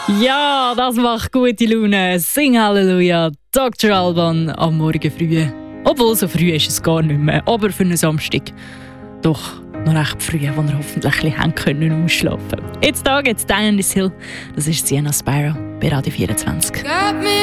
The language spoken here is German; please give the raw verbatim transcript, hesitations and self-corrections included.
Ja, das macht gute Laune. Sing Halleluja, Doktor Alban am Morgen früh. Obwohl, so früh ist es gar nicht mehr, aber für einen Samstag doch noch recht früh, wo wir hoffentlich ein bisschen haben können ausschlafen. Jetzt da geht's Diana Hill, das ist Sienna Spyro bei Radio vierundzwanzig.